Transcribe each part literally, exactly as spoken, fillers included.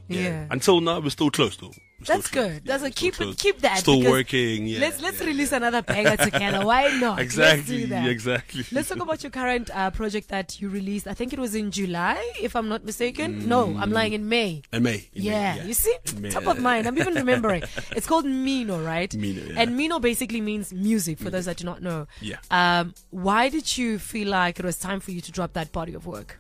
Yeah. Yeah. Until now, we're still close though. We're still That's close. good. That's we're a still keep close. it, keep that. Still because working. Yeah. Let's let's yeah, release yeah. another banger together. Why not? Exactly. Let's do that. Exactly. Let's talk about your current uh, project that you released. I think it was in July, if I'm not mistaken. Mm. No, I'm lying. In May. In May. In yeah. May, yeah. You see, May, top of mind. I'm even remembering. It's called Mino, right? Mino. Yeah. And Mino basically means music. For music. those that do not know. Yeah. Um, why did you feel like it was time for you to drop that body of work?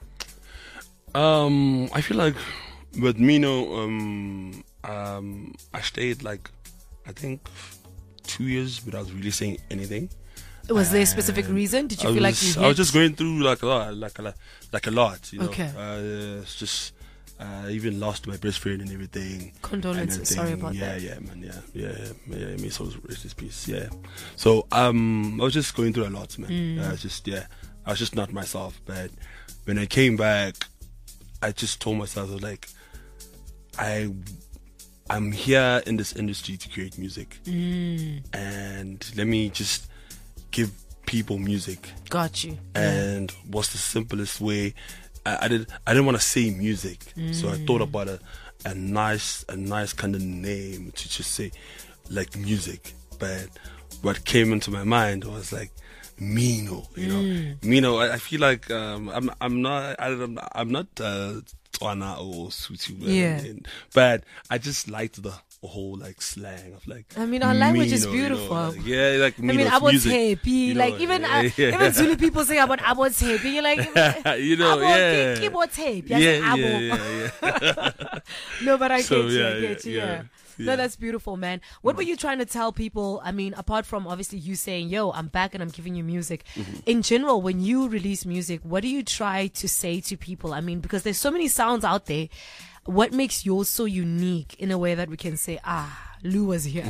Um, I feel like with Mino, um, um, I stayed like, I think, two years without really saying anything. Was there a specific reason? Did you I feel was, like you I was hit- just going through like a lot, like a lot, like a lot, you know. Okay. Uh, it's just, uh, I even lost my best friend and everything. Condolences. and Sorry about yeah, that. Yeah, man. Yeah, yeah, yeah. yeah me so rest in peace. Yeah. So um, I was just going through a lot, man. Mm. Uh, just yeah, I was just not myself. But when I came back, I just told myself I was like, I. I'm here in this industry to create music, Mm. and let me just give people music. Got you. And what's the simplest way? I, I did. I didn't want to say music, Mm. so I thought about a, a nice, a nice kind of name to just say, like music. But what came into my mind was like Mino. You know, Mm. Mino. I, I feel like um, I'm. I'm not. I, I'm, I'm not. Uh, Tswana or Sutu, Yeah. and- but I just liked the whole like slang of like. I mean, our language is Mino, you know, beautiful. like, yeah, like I Mino, mean, it's Abo's music, happy. you know, Like even uh, yeah. even Zulu people say about Abo's happy. You're like, you know, Abo, yeah. keep what's happy. Yeah, Yeah, yeah, yeah, yeah. No, but I So, get you. I yeah, get you. yeah, Yeah. yeah. No, Yeah. that's beautiful, man. What were you trying to tell people? I mean, apart from obviously you saying, yo, I'm back and I'm giving you music. Mm-hmm. In general, when you release music, what do you try to say to people? I mean, because there's so many sounds out there. What makes yours so unique in a way that we can say, ah, Lou was here?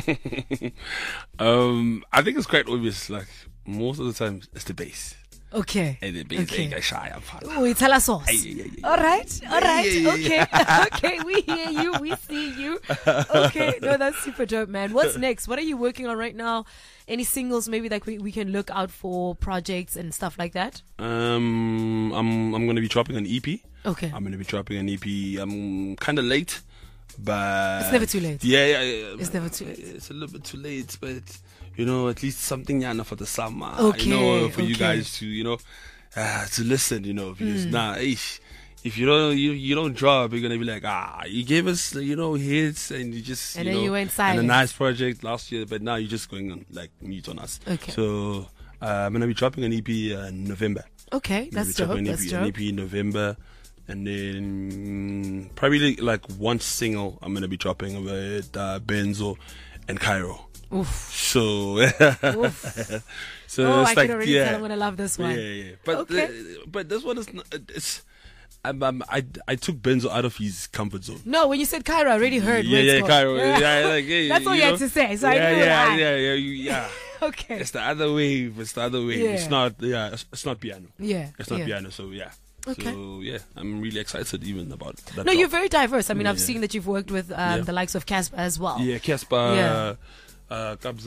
um, I think it's quite obvious. Like most of the time, it's the bass. Okay. And the bass, Okay. like, shy, I'm fine. Oh, tell us sauce. Ay, ay, ay, ay. All right, all right, yeah, yeah, okay, okay. We hear you, we see you. Okay, no, that's super dope, man. What's next? What are you working on right now? Any singles maybe that we, we can look out for, projects and stuff like that? Um, I'm I'm gonna be dropping an E P. Okay, I'm gonna be dropping an E P. I'm kind of late, but It's never too late. Yeah, yeah, yeah. It's never too late. It's a little bit too late, but you know, at least something yana for the summer. Okay, you know, for you okay. Hmm. guys to you know uh, to listen. You know, because nah, ish, if you don't you you don't drop, you're gonna be like, ah, you gave us you know hits and you just And you then know, you went and silent. a nice project last year, but now you're just going on like mute on us. Okay. So uh, I'm gonna be dropping an E P uh, in November. okay, Maybe that's drop dope. an E P, That's an E dope. P in November, and then mm, probably like one single I'm gonna be dropping with uh, Benzo and Cairo. Oof. So, Oof. so Oh, it's I like can already yeah, tell I'm gonna love this one. yeah, yeah. But Okay. uh, but this one is not, it's. I'm, I'm, I I took Benzo out of his comfort zone. No, when you said Cairo, I already heard. Yeah, where it's yeah, going. Cairo. Yeah, like yeah, That's all you know? had to say, so I yeah, knew yeah, that. yeah, yeah, you, yeah. Okay. It's the other wave. It's the other wave. Yeah. It's not. Yeah, it's, it's not piano. Yeah. It's not yeah. piano. So yeah. Okay. So yeah, I'm really excited even about that. No, drop. you're very diverse. I mean, I've Yeah. seen that you've worked with um, Yeah. the likes of Casper as well. Yeah, Casper, Yeah. uh, Kabza,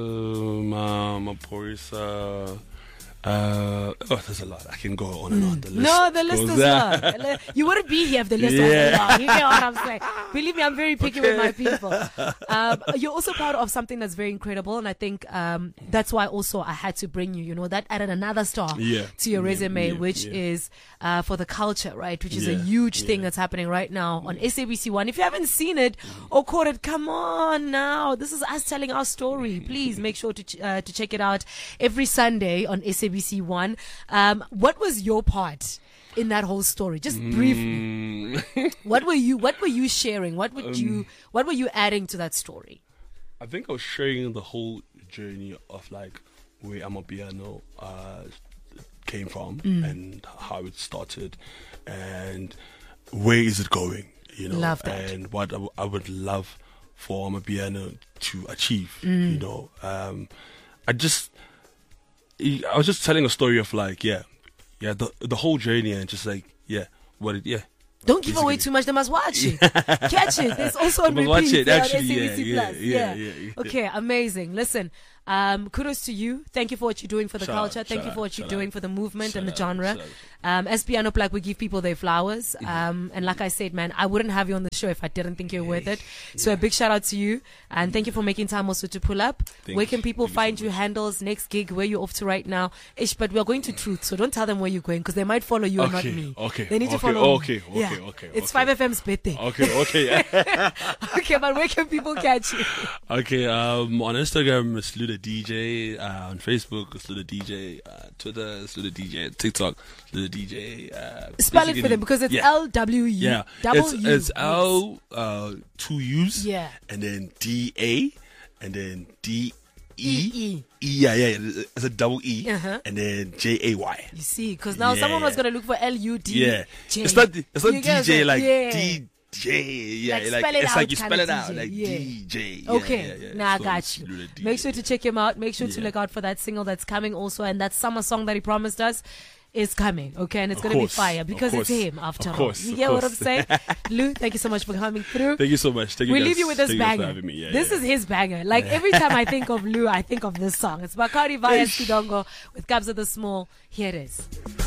Ma- Maporisa. Uh, oh, there's a lot. I can go on and on. The list No, the list goes is long. The li- You wouldn't be here if the list Yeah. wasn't long. You get what I'm saying? Believe me, I'm very picky with my Okay. people. Um, you're also part of something that's very incredible, and I think um, that's why also I had to bring you. You know, that added another star Yeah. to your Yeah, resume, yeah, which yeah. is uh, for the culture, right? Which is a Yeah, huge thing yeah. that's happening right now on S A B C One. If you haven't seen it or caught it, come on now. This is us telling our story. Please make sure to ch- uh, to check it out every Sunday on S A B C One. Um, what was your part in that whole story? Just briefly. Mm, What were you What were you sharing? What would you What were you adding to that story? I think I was sharing the whole journey of like where Amapiano uh, came from and how it started and where is it going, you know, Love that. and what I, w- I would love for Amapiano to achieve, you know. Um, I just, I was just telling a story of like, yeah, yeah, the the whole journey and just like, yeah, what it, yeah. Don't give away Basically. too much. They must watch it. Catch it. It's also on They repeat must watch it, on actually, S A B C yeah, Plus. yeah, yeah, yeah, yeah. Okay, amazing. Listen, Um, kudos to you. Thank you for what you're doing for the Shout culture. out, Thank shout you for out, what you're shout doing out. for the movement Shout and the out, genre. shout out. Um, as Piano Black, we give people their flowers. Um, and like I said, man, I wouldn't have you on the show if I didn't think you're worth it. So a big shout out to you. And thank you for making time also to pull up. Thank where you. can people Thank you find so you? much. Handles, next gig, where you're off to right now? Ish, but we are going to Truth. So don't tell them where you're going because they might follow you and not Okay, me. okay, They need to okay, follow okay, me. okay, Yeah. okay, It's okay. five F M's birthday. Okay, okay, yeah. Okay, but where can people catch you? Okay, um, on Instagram, it's Luda D J. Uh, on Facebook, it's Luda D J. Uh, Twitter, it's Luda D J. TikTok, Luda D J. Uh, Spell it for basically- them because it's yeah. L W U. Yeah, Double it's, U. it's L, uh, two U's. Yeah. And then D A, and then D E. E. E, yeah, yeah, yeah, it's a double E. Uh-huh. And then J A Y. You see, because now Yeah. someone was going to look for L U D. Yeah. J. It's not, it's not You get D J it? like Yeah. D J. Yeah, Like, like, spell it it's out like you kinda spell it out D J, like yeah. D J. Yeah, Okay, yeah, yeah. now I So got it's you. Luda D J. Make sure to check him out. Make sure to Yeah. look out for that single that's coming also, and that summer song that he promised us is coming. Okay, and it's Of going to be course, fire of because it's course, him after of all. course, You of get what I'm course. saying? Lou, thank you so much for coming through. Thank you so much. Thank you We guys. leave you with this Thank you guys for banger. having me. Yeah, this yeah. is his banger. Like every time I think of Lou, I think of this song. It's Bacardi via Sidongo with Kabza the Small. Here it is.